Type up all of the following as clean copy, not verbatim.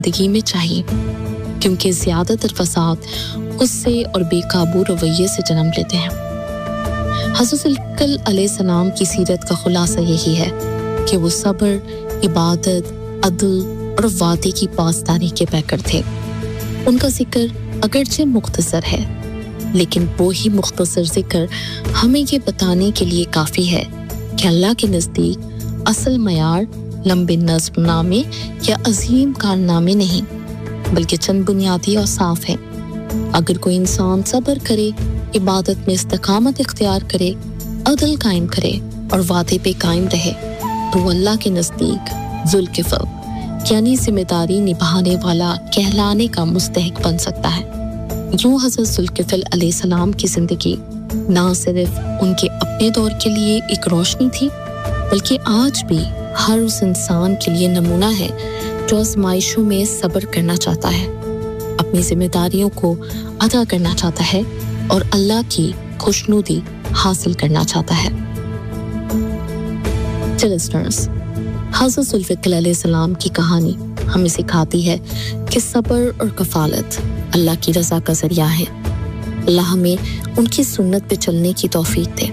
जिंदगी में चाहिए, क्योंकि ज़्यादातर फसाद उससे और बेकाबू रवैये से जन्म लेते हैं। हज़रत ज़ुल्किफ़ल अलैहिस्सलाम की सीरत का खुलासा यही है कि वो सब्र, इबादत, अदल और वादे की पासदारी के पैकर थे। उनका जिक्र अगरचे मुख्तसर है, लेकिन वो ही मुख्तसर जिक्र हमें ये बताने के लिए काफ़ी है कि अल्लाह के नज़दीक असल मयार लंबे नज़्मनामे या अजीम कारनामे नहीं, बल्कि चंद बुनियादी और साफ हैं। अगर कोई इंसान सब्र करे, इबादत में इस्तिकामत इख्तियार करे, अदल कायम करे और वादे पे कायम रहे, तो अल्लाह के नज़दीक ज़ुल्किफ़ल यानी जिम्मेदारी निभाने वाला कहलाने का मुस्तहिक बन सकता है। यूं हज़रत ज़ुल्किफ़ल अलैहिस्सलाम की ज़िंदगी ना सिर्फ उनके अपने दौर के लिए एक रोशनी थी, बल्कि आज भी हर उस इंसान के लिए नमूना है जो आज़माइशों में सब्र करना चाहता है, अपनी जिम्मेदारियों को अदा करना चाहता है और अल्लाह की खुशनुदी हासिल करना चाहता है। लिसनर्स, हज़रत ज़ुल्किफ़ल अलैहिस्सलाम की कहानी हमें सिखाती है कि सब्र और कफालत अल्लाह की रज़ा का ज़रिया है। अल्लाह हमें उनकी सुन्नत पे चलने की तौफीक दे।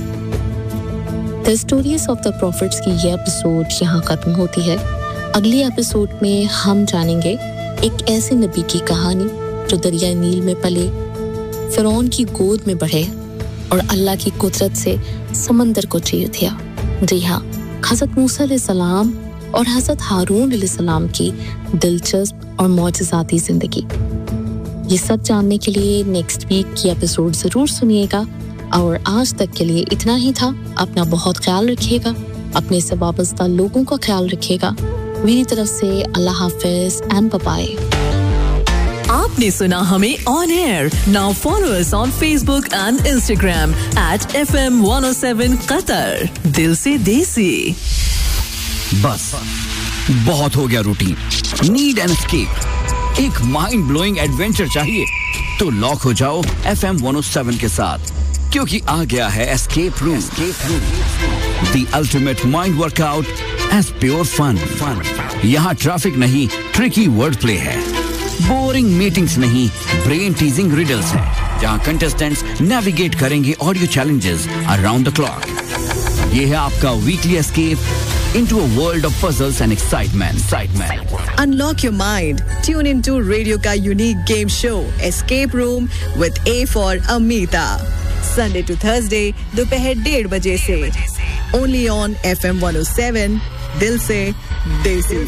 The stories of the profits की ये एपिसोड यहाँ खत्म होती है। अगली एपिसोड में हम जानेंगे एक ऐसे नबी की कहानी जो दरिया नील में पले, फ़िरौन की गोद में बढ़े और अल्लाह की कुदरत से समंदर को चीर दिया। जी हाँ, हज़रत मूसा अलैहिस्सलाम और हज़रत हारून अलैहिस्सलाम की दिलचस्प और मौजज़ाती ज़िंदगी। ये सब जानने के लिए नेक्स्ट वीक की एपिसोड ज़रूर सुनिएगा। और आज तक के लिए इतना ही था। अपना बहुत ख्याल रखिएगा, अपने से वाबस्ता लोगों का ख्याल रखिएगा। मेरी तरफ से अल्लाह हाफ़िज़ एंड बाय बाय। आपने सुना हमें on air. Now follow us on Facebook and Instagram @FM 107 Qatar. दिल से देसी। बस बहुत हो गया रूटीन, नीड एन एस्केप, एक माइंड ब्लोइंग एडवेंचर चाहिए तो लॉक हो जाओ FM 107 के साथ, क्योंकि आ गया है escape room, the ultimate mind workout as pure fun. यहाँ ट्रैफिक नहीं, ट्रिकी वर्ड प्ले है, बोरिंग मीटिंग्स नहीं, ब्रेन टीजिंग रिडल्स हैं, जहाँ कंटेस्टेंट्स नेविगेट करेंगे audio challenges around the clock. ये है आपका weekly escape into a world of puzzles and excitement. Unlock your mind. Tune into Radio का unique game show Escape Room with A for Amita. Sunday to Thursday दोपहर 1:30 बजे से only on FM 107 दिल से देसी।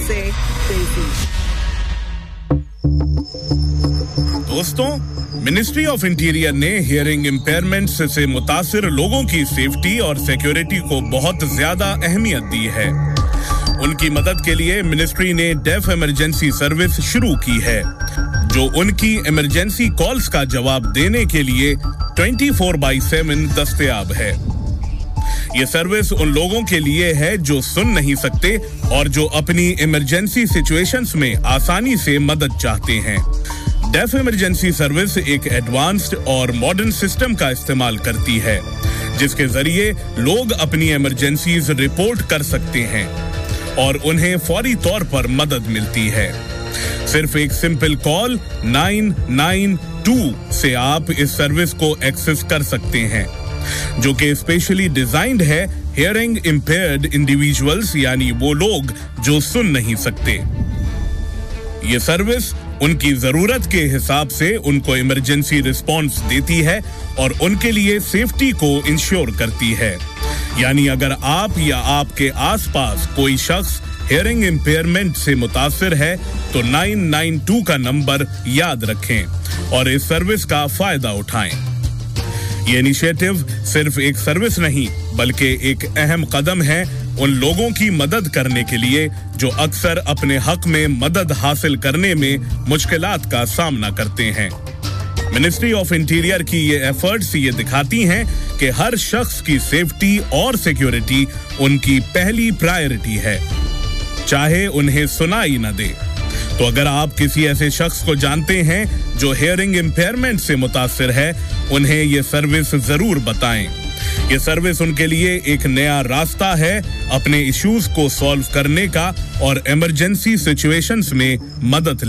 दोस्तों, मिनिस्ट्री ऑफ इंटीरियर ने hearing impairment से मुतासिर लोगों की सेफ्टी और सिक्योरिटी को बहुत ज्यादा अहमियत दी है। उनकी मदद के लिए मिनिस्ट्री ने डेफ इमरजेंसी सर्विस शुरू की है, जो उनकी इमरजेंसी कॉल्स का जवाब देने के लिए 24/7 दस्तयाब है। ये सर्विस उन लोगों के लिए है जो सुन नहीं सकते और जो अपनी इमरजेंसी सिचुएशंस में आसानी से मदद चाहते हैं। डेफ इमरजेंसी सर्विस एक एडवांस्ड और मॉडर्न सिस्टम का इस्तेमाल करती है, जिसके जरिए लोग अपनी इमरजेंसीज रिपोर्ट कर सकते हैं और उन्हें फौरी तौर पर मदद मिलती है। सिर्फ एक सिंपल कॉल 992 से आप इस सर्विस को एक्सेस कर सकते हैं, जो कि स्पेशली डिजाइंड है हियरिंग इम्पेयर्ड इंडिविजुअल्स, यानी वो लोग जो सुन नहीं सकते। ये सर्विस उनकी जरूरत के हिसाब से उनको इमरजेंसी रिस्पॉन्स देती है और उनके लिए सेफ्टी को इंश्योर करती है। यानी अगर आप या आपके आसपास कोई शख्स हियरिंग इम्पेयरमेंट से मुतासिर है तो 992 का नंबर याद रखें और इस सर्विस का फायदा उठाएं। ये इनिशिएटिव सिर्फ एक सर्विस नहीं, बल्कि एक अहम कदम है उन लोगों की मदद करने के लिए जो अक्सर अपने हक में मदद हासिल करने में मुश्किलात का सामना करते हैं। मिनिस्ट्री ऑफ इंटीरियर की ये एफर्ट्स ये दिखाती हैं कि हर शख्स की सेफ्टी और सिक्योरिटी उनकी पहली प्रायोरिटी है, चाहे उन्हें सुनाई न दे। तो अगर आप किसी ऐसे शख्स को जानते हैं जो हियरिंग इम्पेयरमेंट से मुतासिर है, उन्हें ये सर्विस जरूर बताएं। ये सर्विस उनके लिए एक नया रास्ता है अपने इश्यूज को सॉल्व करने का और इमरजेंसी सिचुएशंस में मदद